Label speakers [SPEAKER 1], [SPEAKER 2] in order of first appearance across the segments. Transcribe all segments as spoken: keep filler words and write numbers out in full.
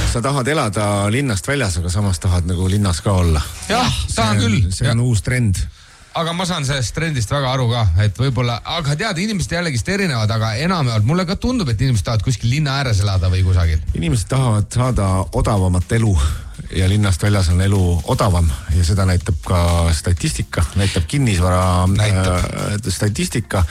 [SPEAKER 1] sa tahad elada linnast väljas, aga samas tahad nagu linnas ka olla.
[SPEAKER 2] Jah, tahan küll.
[SPEAKER 1] See on uus trend.
[SPEAKER 2] Aga ma saan sellest trendist väga aru ka, et võib-olla, aga tead, inimesed jällegist erinevad, aga enamjaolt mulle ka tundub, et inimesed tahavad kuskil linna ääres elada või kusagil. Inimesed
[SPEAKER 1] tahavad saada odavamat elu ja linnast väljas on elu odavam ja seda näitab ka statistika, näitab kinnisvara näitab. Äh, statistika,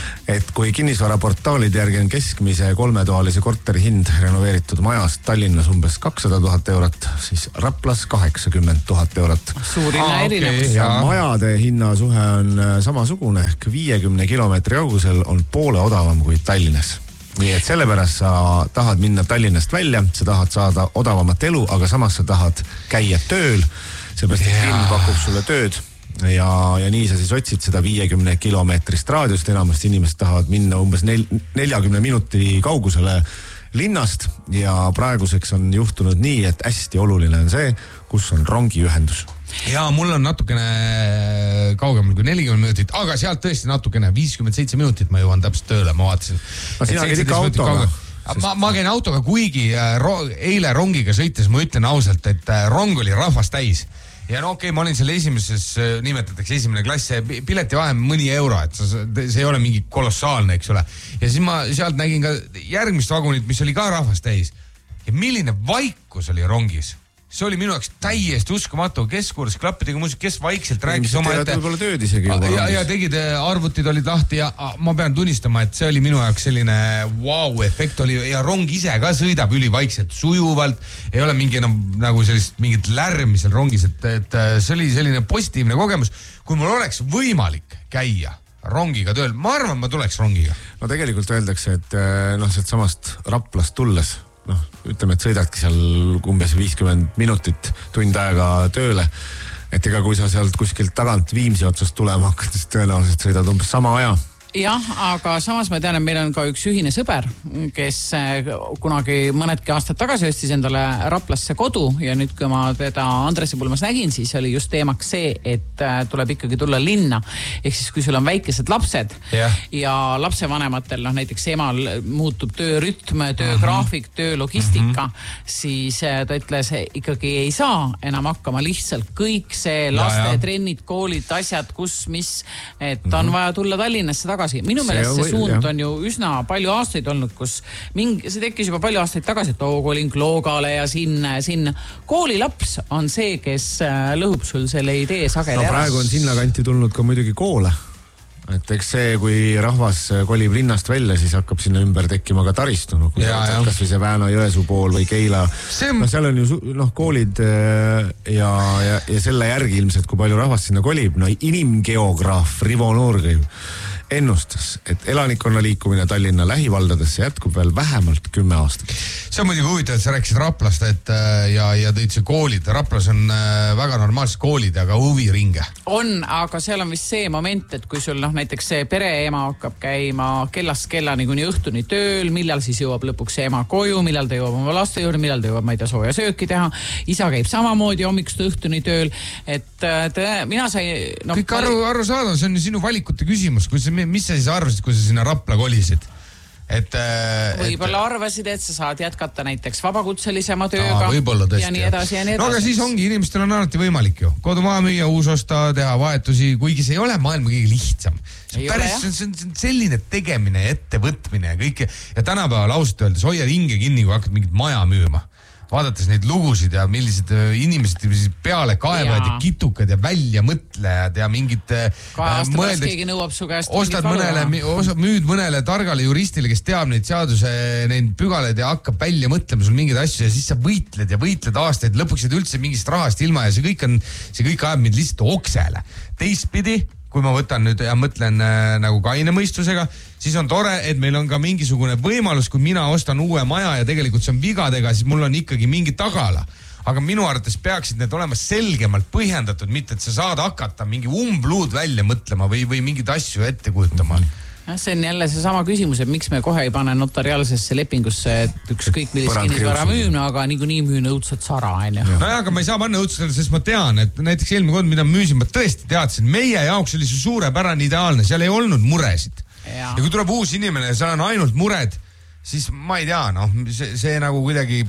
[SPEAKER 1] et kui kinnisvaraportaalide järgi on keskmise kolmetoalise korteri hind renoveeritud majast Tallinnas umbes kakssada tuhat eurot, siis Raplas kaheksakümmend tuhat eurot.
[SPEAKER 3] Suurinna erinevus.
[SPEAKER 1] Ja majade hinnasuhe on samasugune, ehk viiekümne kilomeetri kaugusel on poole odavam kui Tallinnas. Nii et sellepärast sa tahad minna Tallinnast välja, sa tahad saada odavamat elu, aga samas sa tahad käia tööl, seepärast et linn pakub sulle tööd. Ja, ja nii sa siis otsid seda viiekümne kilomeetrist raadiust, enamasti inimesed tahavad minna umbes nel, neljakümne minuti kaugusele linnast ja praeguseks on juhtunud nii, et hästi oluline on see, kus on rongiühendus.
[SPEAKER 2] Ja mul on natukene kaugemal kui nelikümmend minutit, aga sealt tõesti natukene viiskümmend seitse minutit ma jõuan täpselt tööle, ma vaatasin.
[SPEAKER 1] No sina käid ikka autoga.
[SPEAKER 2] Ma, ma käin autoga, kuigi ro, eile rongiga sõites ma ütlen ausalt, et rong oli rahvast täis. Ja no okei, okay, ma olin selle esimeses, nimetatakse esimene klass, pileti vahe mõni euro, et see ei ole mingi kolossaalne, eks ole. Ja siis ma sealt nägin ka järgmist vagunit, mis oli ka rahvast täis. Ja milline vaikus oli rongis? See oli minu jaoks täiesti uskumatu, kes kuulas klappidega muusik, kes vaikselt rääkis oma ette.
[SPEAKER 1] Võib-olla tööd isegi.
[SPEAKER 2] Ja, ja tegid, arvutid olid lahti ja ma pean tunnistama, et see oli minu jaoks selline wow-efekt oli ja rong ise ka sõidab ülivaikselt, sujuvalt, ei ole mingi enam nagu sellist mingit lärmi seal rongis, et, et see oli selline positiivne kogemus. Kui mul oleks võimalik käia rongiga tööl, ma arvan, ma tuleks rongiga.
[SPEAKER 1] No tegelikult öeldakse, et noh, sealt samast Raplast tulles noh, ütleme, et sõidadki seal umbes viiskümmend minutit tund aega tööle, et ega kui sa sealt kuskilt tagant Viimsi otsast tulema hakkad, siis tõenäoliselt sõidad umbes sama aja.
[SPEAKER 3] Jah, aga samas ma tean, et meil on ka üks ühine sõber, kes kunagi mõnedki aastad tagasi ostis endale Raplasse kodu ja nüüd, kui ma teda Andresi pulmas nägin, siis oli just teemaks see, et tuleb ikkagi tulla linna. Ehk siis, kui sul on väikesed lapsed yeah. ja lapsevanematel, noh näiteks emal muutub töörütm, töögraafik, töölogistika, mm-hmm. siis ta ütles, ikkagi ei saa enam hakkama lihtsalt kõik see laste ja, ja. trennid, koolid, asjad, kus, mis, et mm-hmm. on vaja tulla Tallinnasse tagasi. Minu meelest see suund jah. on ju üsna palju aastaid olnud, kus mingi, see tekkis juba palju aastaid tagasi, et oo, kolin Kloogale ja sinna, sinna. Koolilaps on see, kes lõhub sul selle idee sageli
[SPEAKER 1] no, praegu on sinna kanti tulnud ka muidugi koole. Et eks see, kui rahvas kolib linnast välja, siis hakkab sinna ümber tekkima ka taristu. No, kui ja, ja. Kas või see Vääna Jõesuu pool või Keila. See... No, seal on ju noh, koolid ja, ja, ja selle järgi ilmselt, kui palju rahvas sinna kolib. No inimgeograaf Rivo Noorgõiv ennustas, et elanikkonna liikumine Tallinna lähivaldadesse jätkub veel vähemalt kümme aastat.
[SPEAKER 2] See on muidugi huvitav, et sa rääkisid Raplast et, ja, ja tõid see koolid. Raplas on väga normaalsed koolid, aga huviringe.
[SPEAKER 3] On, aga seal on vist see moment, et kui sul noh, näiteks see pereema hakkab käima kellast kellani kuni õhtuni tööl, millal siis jõuab lõpuks see ema koju, millal ta jõuab oma laste juurde, millal ta jõuab, ma ei tea, sooja sööki teha. Isa käib samamoodi hommikust õhtuni tööl, et te, mina sai... No,
[SPEAKER 2] kõik aru, aru saada, see on sinu valikute küsimus, kui see mis sa siis arvasid, kui sa sinna Rapla kolisid? Et,
[SPEAKER 3] võib-olla et... arvasid, et sa saad jätkata näiteks vabakutselisema tööga
[SPEAKER 2] Aa, tõesti,
[SPEAKER 3] ja nii edasi ja nii edasi.
[SPEAKER 2] No aga siis ongi, inimestel on alati võimalik ju. Kodumaa müüa, uus osta, teha vahetusi, kuigi see ei ole maailma kõige lihtsam. See on, päris, see on, see on selline tegemine, ettevõtmine ja kõik. Ja tänapäeval ausalt öeldes hoiad hinge kinni, kui hakkad mingit maja müüma. Vaadates neid lugusid ja millised inimesed peale kaevajad ja kitukad ja välja mõtlejad ja mingid
[SPEAKER 3] mõeldeks, keegi nõuab su käest
[SPEAKER 2] ostad mõnele, müüd mõnele targale juristile, kes teab neid seaduse, neid pügaled ja hakkab välja mõtlema sul mingeid asju ja siis sa võitled ja võitled aastaid, lõpuks jääd üldse mingist rahast ilma ja see kõik on, see kõik ajab mind lihtsalt oksele. Teistpidi, kui ma võtan nüüd ja mõtlen äh, nagu kaine mõistusega, siis on tore, et meil on ka mingisugune võimalus, kui mina ostan uue maja ja tegelikult see on vigadega, siis mul on ikkagi mingi tagala. Aga minu arvates peaksid need olema selgemalt põhjendatud, mitte et sa saad hakata mingi umbluud välja mõtlema või, või mingid asju ette kujutama.
[SPEAKER 3] See on jälle see sama küsimus, et miks me kohe ei pane notariaalsesse lepingusse, et ükskõik millist kinnisvara müün, aga niikuinii müün õudselt sara. No
[SPEAKER 2] ja, aga ma ei saa panna õudselt, sest ma tean, et näiteks eelmine kord, mida müüsin, ma tõesti teadsin, meie jaoks oli see suurepärane ideaalne, seal ei olnud muresid. Ja, ja kui tuleb uus inimene ja seal on ainult mured, siis ma ei tea, noh, see, see nagu kuidagi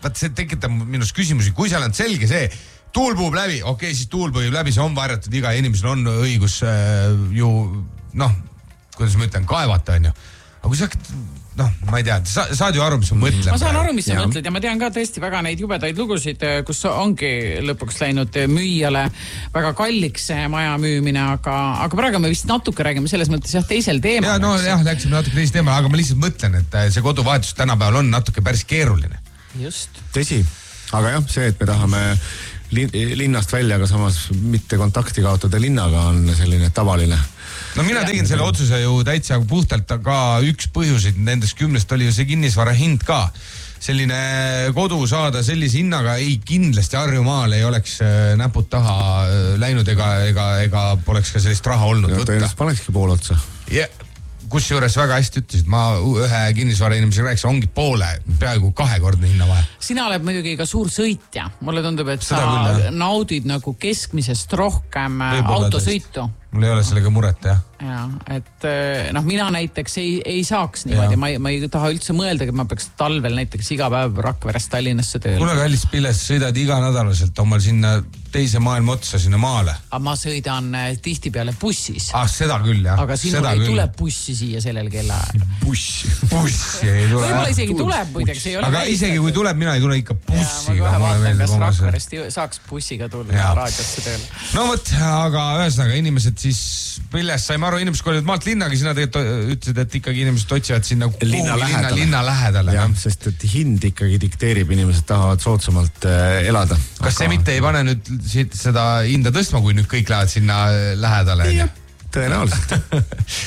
[SPEAKER 2] vaat see tekitab minust küsimusi, kui seal on selge see, tuul puhub läbi, okei okay,, siis tuul puhub läbi, see on varjatud, iga inimesel on õigus äh, ju noh, kuidas ma ütlen, kaevata on ju. Aga kui sa hakkad, noh, ma ei tea, sa, saad ju aru, mis ma mõtlen.
[SPEAKER 3] Ma saan aru, mis sa ja. mõtled ja ma tean ka tõesti väga neid jubedaid lugusid, kus ongi lõpuks läinud müüjale väga kalliks maja müümine, aga, aga praegu me vist natuke räägime selles mõttes jah teisel teemal.
[SPEAKER 2] Ja, no jah, läksime natuke teisel teemal, aga ma lihtsalt mõtlen, et see koduvahetus tänapäeval on natuke päris keeruline.
[SPEAKER 3] Just.
[SPEAKER 1] Tõsi, aga jah, see, et me tahame linnast välja, aga samas mitte kontakti kaotada linnaga on selline tavaline.
[SPEAKER 2] No mina tegin selle otsuse ju täitsa puhtalt, aga üks põhjuseid nendest kümnest oli ju see kinnisvara hind ka. Selline kodu saada sellise hinnaga ei kindlasti Harjumaal ei oleks näpud taha läinud ega, ega, ega poleks ka sellist raha olnud
[SPEAKER 1] ja,
[SPEAKER 2] võtta.
[SPEAKER 1] Ja panekski pool otsa.
[SPEAKER 2] Ja, kus juures väga hästi ütlesid, ma ühe kinnisvara inimesega rääkis, ongi poole, peaaegu kahekordne hinna vahe.
[SPEAKER 3] Sina oled muidugi ka suur sõitja. Mulle tundub, et
[SPEAKER 2] Seda
[SPEAKER 3] sa
[SPEAKER 2] küll,
[SPEAKER 3] naudid nagu keskmisest rohkem
[SPEAKER 2] Võibolla
[SPEAKER 3] autosõitu.
[SPEAKER 2] Mul ei ole sellega muret, jah.
[SPEAKER 3] Ja, et noh, mina näiteks ei, ei saaks niimoodi, ma ei, ma ei taha üldse mõelda, et ma peaks talvel näiteks iga päev Rakverest Tallinnasse tööle.
[SPEAKER 2] Kuule kallis Pilles, sõidad iga nädalaselt omal sinna teise maailma otsa, sinna maale.
[SPEAKER 3] Aga ma sõidan tihti peale bussis.
[SPEAKER 2] Ah, seda küll, jah.
[SPEAKER 3] Aga sinul
[SPEAKER 2] seda
[SPEAKER 3] ei
[SPEAKER 2] küll.
[SPEAKER 3] tule bussi siia sellel kella.
[SPEAKER 2] Bussi. Bussi ei tule.
[SPEAKER 3] Võib-olla isegi tuleb, muideks ei ole.
[SPEAKER 2] Aga isegi kui tuleb, mina ei tule ikka bussiga.
[SPEAKER 3] Ja, ma kohe vaatan, kas Rakverest saaks bussiga tulla ja. raadiosse tööle.
[SPEAKER 2] No võt, aga ühesõnaga inimesed siis Pilles saime aru, inimesed kolivad maalt linnaga, sina tegelikult ütlesid, et ikkagi inimesed otsivad sinna
[SPEAKER 1] linna lähedale.
[SPEAKER 2] Linna lähedale.
[SPEAKER 1] Ja, sest et hind ikkagi dikteerib, inimesed tahavad soodsamalt äh, elada.
[SPEAKER 2] Kas aga... see mitte ei pane nüüd siit seda hinda tõstma, kui nüüd kõik lähevad sinna lähedale?
[SPEAKER 1] Tõenäoliselt.